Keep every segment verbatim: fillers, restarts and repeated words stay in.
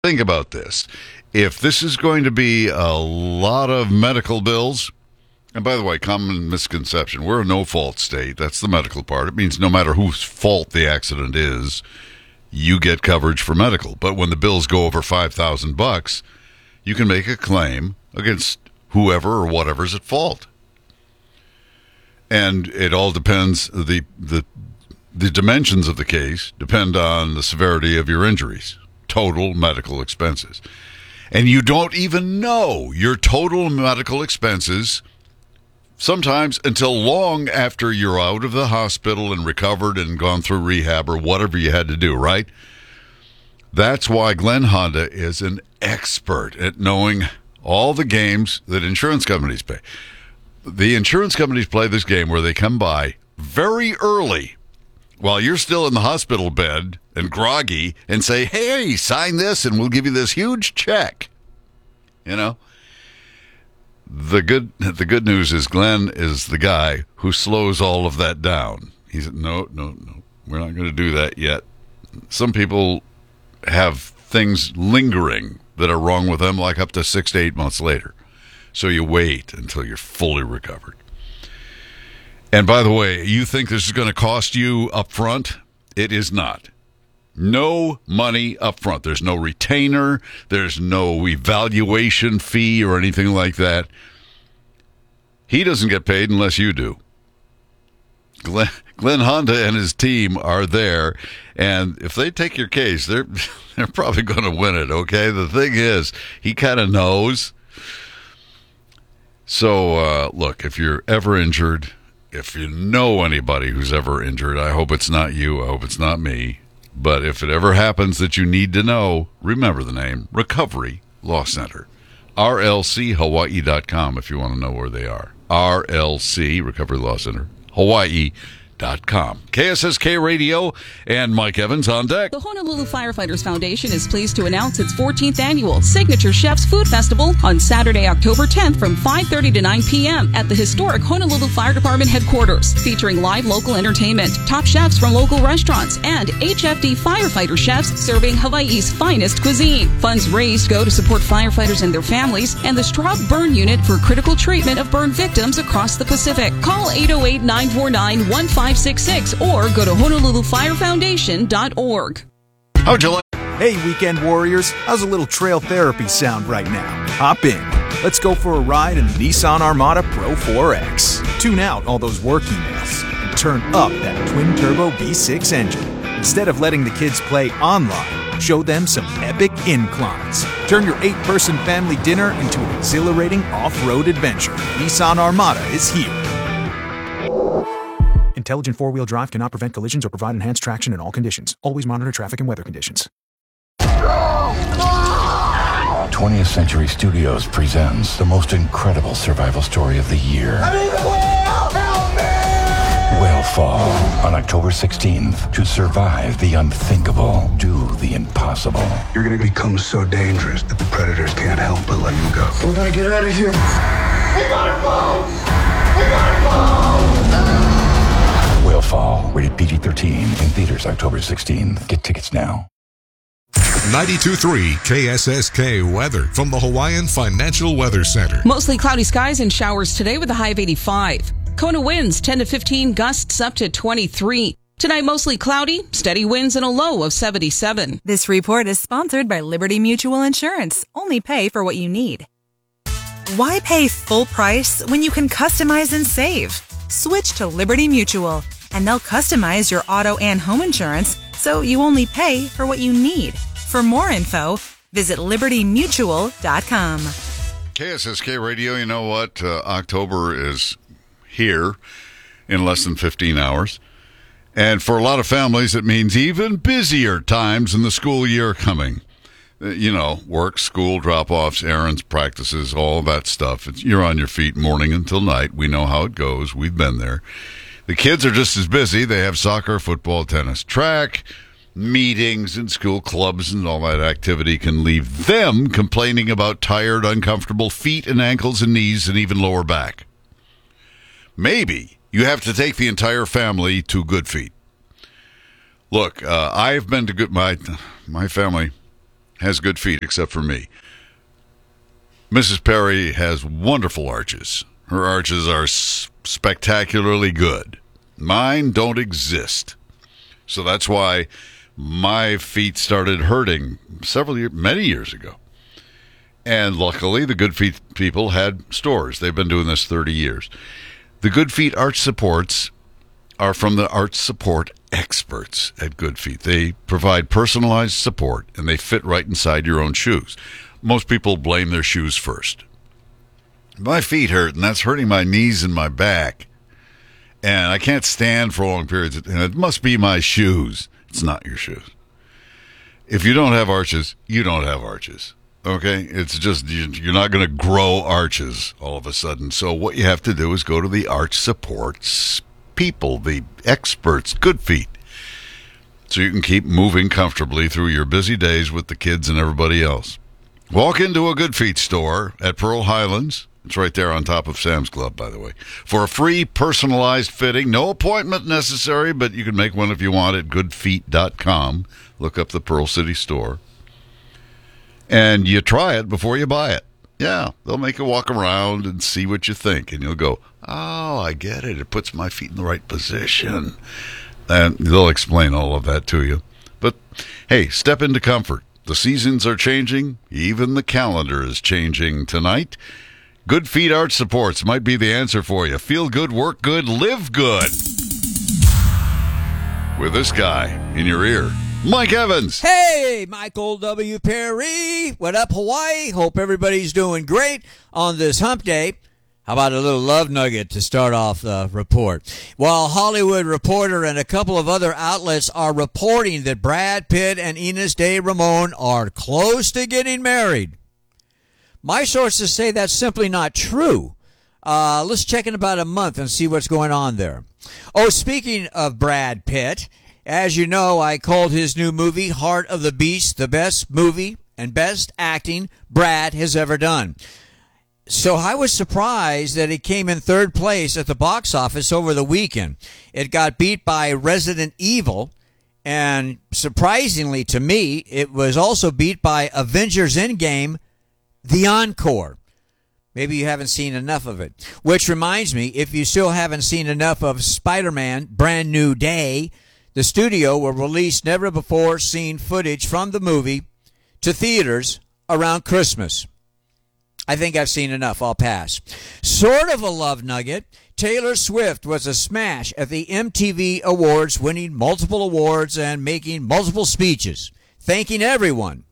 Think about this. If this is going to be a lot of medical bills, and by the way, common misconception, we're a no-fault state. That's the medical part. It means no matter whose fault the accident is, you get coverage for medical. But when the bills go over five thousand bucks, you can make a claim against whoever or whatever's at fault. And it all depends, the the the dimensions of the case depend on the severity of your injuries, total medical expenses. And you don't even know your total medical expenses sometimes until long after you're out of the hospital and recovered and gone through rehab or whatever you had to do, right? That's why Glenn Honda is an expert at knowing all the games that insurance companies play. The insurance companies play this game where they come by very early while you're still in the hospital bed and groggy and say, hey, sign this and we'll give you this huge check. You know? The good the good news is Glenn is the guy who slows all of that down. He said, no, no, no, we're not going to do that yet. Some people have things lingering that are wrong with them, like up to six to eight months later. So you wait until you're fully recovered. And by the way, you think this is going to cost you up front? It is not. No money up front. There's no retainer. There's no evaluation fee or anything like that. He doesn't get paid unless you do. Glenn, Glenn Honda and his team are there, and if they take your case, they're they're probably going to win it, okay? The thing is, he kind of knows. So, uh, look, if you're ever injured, if you know anybody who's ever injured, I hope it's not you, I hope it's not me. But if it ever happens that you need to know, remember the name, Recovery Law Center. R L C Hawaii dot com if you want to know where they are. R L C, Recovery Law Center, Hawaii dot com. K S S K Radio and Mike Evans on deck. The Honolulu Firefighters Foundation is pleased to announce its fourteenth annual Signature Chefs Food Festival on Saturday, October tenth from five thirty to nine p.m. at the historic Honolulu Fire Department headquarters, featuring live local entertainment, top chefs from local restaurants, and H F D firefighter chefs serving Hawaii's finest cuisine. Funds raised go to support firefighters and their families and the Straub Burn Unit for critical treatment of burn victims across the Pacific. Call eight oh eight, nine four nine, one five six six or go to honolulu fire foundation dot org. How'd you like? Hey, weekend warriors, how's a little trail therapy sound right now? Hop in. Let's go for a ride in the Nissan Armada Pro four X. Tune out all those work emails and turn up that twin-turbo V six engine. Instead of letting the kids play online, show them some epic inclines. Turn your eight-person family dinner into an exhilarating off-road adventure. Nissan Armada is here. Intelligent four-wheel drive cannot prevent collisions or provide enhanced traction in all conditions. Always monitor traffic and weather conditions. twentieth Century Studios presents the most incredible survival story of the year. I'm in the whale! Help me! Whalefall on October sixteenth. To survive the unthinkable, do the impossible. You're going to become so dangerous that the predators can't help but let you go. We're going to get out of here. We gotta go! We gotta go! Whalefall, rated P G thirteen, in theaters October sixteenth. Get tickets now. ninety-two point three K S S K weather from the Hawaiian Financial Weather Center. Mostly cloudy skies and showers today with a high of eighty-five. Kona winds ten to fifteen, gusts up to twenty-three. Tonight mostly cloudy, steady winds and a low of seventy-seven. This report is sponsored by Liberty Mutual Insurance. Only pay for what you need. Why pay full price when you can customize and save? Switch to Liberty Mutual, and they'll customize your auto and home insurance so you only pay for what you need. For more info, visit liberty mutual dot com. K S S K Radio, you know what? Uh, October is here in less than fifteen hours. And for a lot of families, it means even busier times in the school year coming. Uh, you know, work, school, drop-offs, errands, practices, all that stuff. It's, you're on your feet morning until night. We know how it goes. We've been there. The kids are just as busy. They have soccer, football, tennis, track, meetings, and school clubs, and all that activity can leave them complaining about tired, uncomfortable feet and ankles and knees and even lower back. Maybe you have to take the entire family to Good Feet. Look, uh, I've been to Good my my family has good feet, except for me. Missus Perry has wonderful arches. Her arches are s- spectacularly good. Mine don't exist. So that's why my feet started hurting several years, many years ago. And luckily, the Good Feet people had stores. They've been doing this thirty years. The Good Feet arch supports are from the arch support experts at Good Feet. They provide personalized support, and they fit right inside your own shoes. Most people blame their shoes first. My feet hurt, and that's hurting my knees and my back. And I can't stand for long periods. And it must be my shoes. It's not your shoes. If you don't have arches, you don't have arches. Okay? It's just, you're not going to grow arches all of a sudden. So what you have to do is go to the arch supports people, the experts, Good Feet, so you can keep moving comfortably through your busy days with the kids and everybody else. Walk into a Good Feet store at Pearl Highlands. It's right there on top of Sam's Club, by the way, for a free personalized fitting. No appointment necessary, but you can make one if you want at good feet dot com. Look up the Pearl City store. And you try it before you buy it. Yeah, they'll make you walk around and see what you think. And you'll go, oh, I get it. It puts my feet in the right position. And they'll explain all of that to you. But, hey, step into comfort. The seasons are changing. Even the calendar is changing tonight. Good Feet Arch Supports might be the answer for you. Feel good, work good, live good. With this guy in your ear, Mike Evans. Hey, Michael W. Perry. What up, Hawaii? Hope everybody's doing great on this hump day. How about a little love nugget to start off the report? While Hollywood Reporter and a couple of other outlets are reporting that Brad Pitt and Ines de Ramon are close to getting married, my sources say that's simply not true. Uh, let's check in about a month and see what's going on there. Oh, speaking of Brad Pitt, as you know, I called his new movie, Heart of the Beast, the best movie and best acting Brad has ever done. So I was surprised that it came in third place at the box office over the weekend. It got beat by Resident Evil, and surprisingly to me, it was also beat by Avengers Endgame, The Encore. Maybe you haven't seen enough of it. Which reminds me, if you still haven't seen enough of Spider-Man Brand New Day, the studio will release never-before-seen footage from the movie to theaters around Christmas. I think I've seen enough. I'll pass. Sort of a love nugget. Taylor Swift was a smash at the M T V Awards, winning multiple awards and making multiple speeches, thanking everyone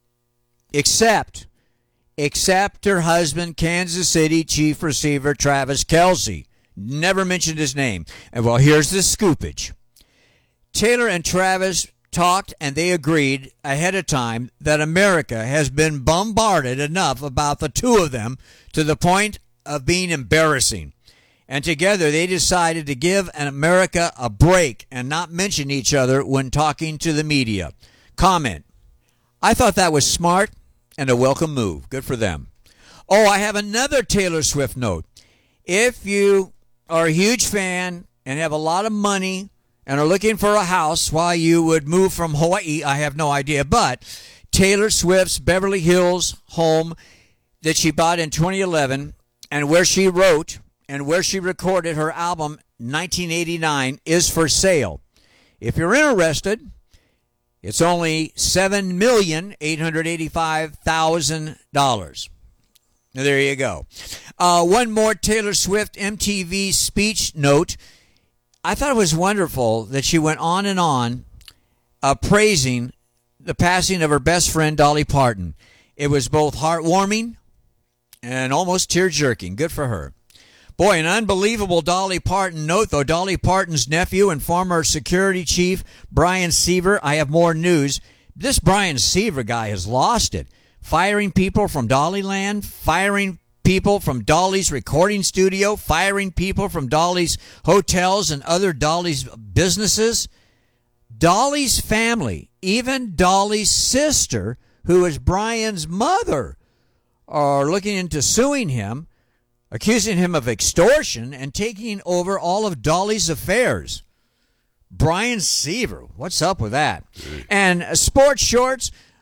except except her husband, Kansas City Chief Receiver Travis Kelce. Never mentioned his name. And well, here's the scoopage. Taylor and Travis talked, and they agreed ahead of time that America has been bombarded enough about the two of them to the point of being embarrassing. And together they decided to give America a break and not mention each other when talking to the media. Comment: I thought that was smart and a welcome move. Good for them. Oh, I have another Taylor Swift note. If you are a huge fan and have a lot of money and are looking for a house while you would move from Hawaii, I have no idea, but Taylor Swift's Beverly Hills home that she bought in twenty eleven and where she wrote and where she recorded her album nineteen eighty-nine is for sale. If you're interested, it's only seven million eight hundred eighty-five thousand dollars. Now, there you go. Uh, one more Taylor Swift M T V speech note. I thought it was wonderful that she went on and on uh, praising the passing of her best friend, Dolly Parton. It was both heartwarming and almost tear-jerking. Good for her. Boy, an unbelievable Dolly Parton note, though. Dolly Parton's nephew and former security chief, Brian Seaver. I have more news. This Brian Seaver guy has lost it. Firing people from Dollyland, firing people from Dolly's recording studio, firing people from Dolly's hotels and other Dolly's businesses. Dolly's family, even Dolly's sister, who is Brian's mother, are looking into suing him, accusing him of extortion and taking over all of Dolly's affairs. Brian Seaver, what's up with that? And uh, sports shorts,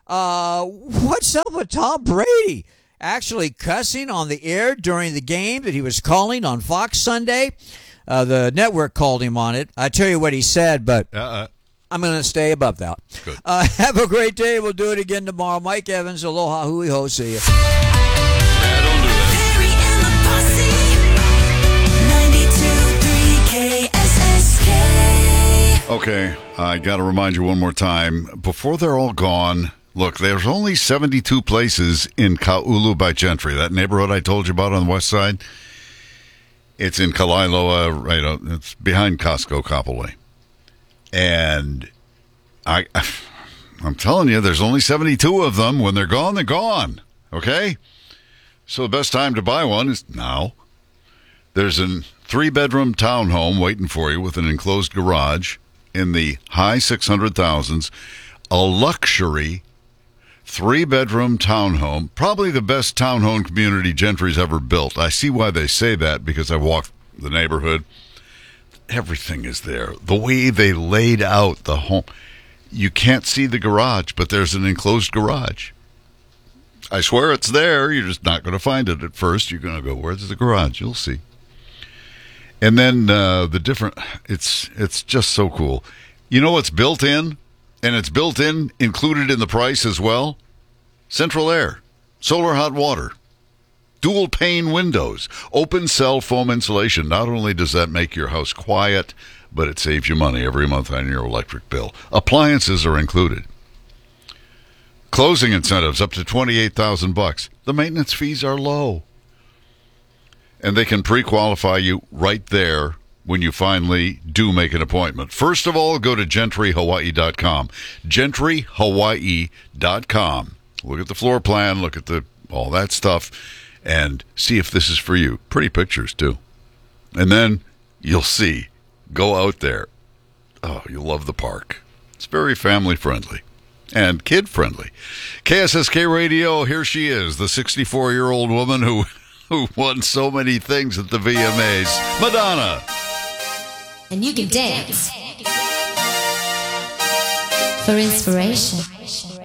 Uh, what's up with Tom Brady? Actually cussing on the air during the game that he was calling on Fox Sunday. Uh, the network called him on it. I tell you what he said, but Uh-uh. I'm going to stay above that. Good. Uh, have a great day. We'll do it again tomorrow. Mike Evans, aloha, hui ho, see you. Yeah, don't do that. Perry and the Posse, ninety-two point three K S S K. Okay, I got to remind you one more time. Before they're all gone, look, there's only seventy-two places in Ka'ulu by Gentry, that neighborhood I told you about on the west side. It's in Kalailoa, right? out- It's behind Costco, Kapolei. And I, I'm telling you, there's only seventy-two of them. When they're gone, they're gone. Okay? So the best time to buy one is now. There's a three-bedroom townhome waiting for you with an enclosed garage in the high six hundred thousands. A luxury three-bedroom townhome, probably the best townhome community Gentry's ever built. I see why they say that because I walked the neighborhood. Everything is there. The way they laid out the home. You can't see the garage, but there's an enclosed garage. I swear it's there. You're just not going to find it at first. You're going to go, where's the garage? You'll see. And then uh, the different, it's it's just so cool. You know what's built in? And it's built in, included in the price as well? Central air, solar hot water, dual pane windows, open cell foam insulation. Not only does that make your house quiet, but it saves you money every month on your electric bill. Appliances are included. Closing incentives up to twenty-eight thousand bucks. The maintenance fees are low. And they can pre-qualify you right there when you finally do make an appointment. First of all, go to gentry hawaii dot com. gentry hawaii dot com. Look at the floor plan, look at the all that stuff, and see if this is for you. Pretty pictures, too. And then you'll see. Go out there. Oh, you'll love the park. It's very family-friendly and kid-friendly. K S S K Radio, here she is, the sixty-four-year-old woman who, who won so many things at the V M As, Madonna. And you can dance for inspiration.